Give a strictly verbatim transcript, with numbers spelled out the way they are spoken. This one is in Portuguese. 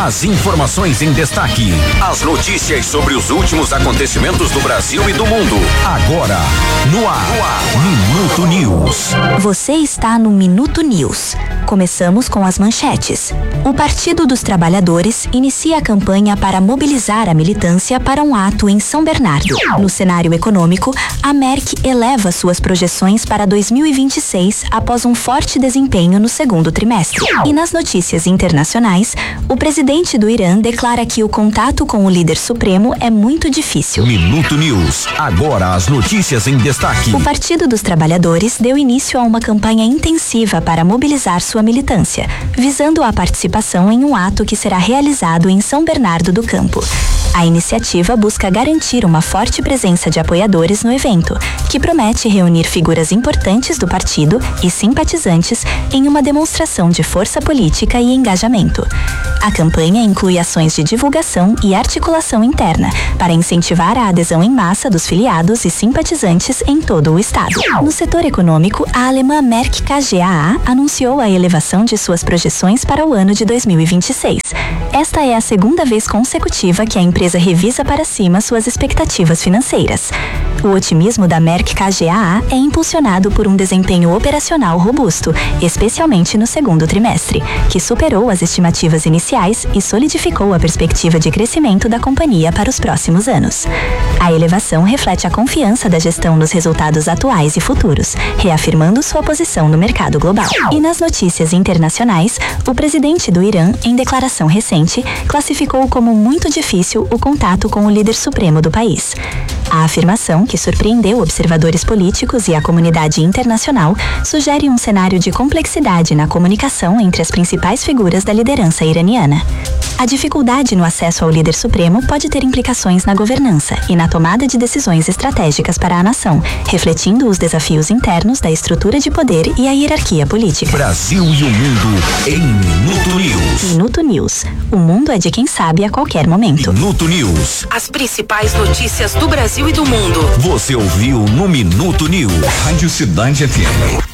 As informações em destaque. As notícias sobre os últimos acontecimentos do Brasil e do mundo. Agora, no ar, no ar. Minuto News. Você está no Minuto News. Começamos com as manchetes. O Partido dos Trabalhadores inicia a campanha para mobilizar a militância para um ato em São Bernardo. No cenário econômico, a Merck eleva suas projeções para dois mil e vinte e seis após um forte desempenho no segundo trimestre. E nas notícias internacionais, o presidente do Irã declara que o contato com o líder supremo é muito difícil. Minuto News. Agora as notícias em destaque. O Partido dos Trabalhadores deu início a uma campanha intensiva para mobilizar sua militância, visando a participação em um ato que será realizado em São Bernardo do Campo. A iniciativa busca garantir uma forte presença de apoiadores no evento, que promete reunir figuras importantes do partido e simpatizantes em uma demonstração de força política e engajamento. A campanha inclui ações de divulgação e articulação interna para incentivar a adesão em massa dos filiados e simpatizantes em todo o estado. No setor econômico, a alemã Merck K G A A anunciou a elevação de suas projeções para o ano de dois mil e vinte e seis. Esta é a segunda vez consecutiva que a empresa revisa para cima suas expectativas financeiras. O otimismo da Merck K G A A é impulsionado por um desempenho operacional robusto, especialmente no segundo trimestre, que superou as estimativas iniciais e solidificou a perspectiva de crescimento da companhia para os próximos anos. A elevação reflete a confiança da gestão nos resultados atuais e futuros, reafirmando sua posição no mercado global. E nas notícias internacionais, o presidente do Irã, em declaração recente, classificou como muito difícil o contato com o líder supremo do país. A afirmação, que surpreendeu observadores políticos e a comunidade internacional, sugere um cenário de complexidade na comunicação entre as principais figuras da liderança iraniana. A dificuldade no acesso ao líder supremo pode ter implicações na governança e na tomada de decisões estratégicas para a nação, refletindo os desafios internos da estrutura de poder e a hierarquia política. Brasil e o mundo em Minuto News. Minuto News. O mundo é de quem sabe a qualquer momento. Minuto News. As principais notícias do Brasil e do mundo. Você ouviu no Minuto News. Rádio Cidade F M.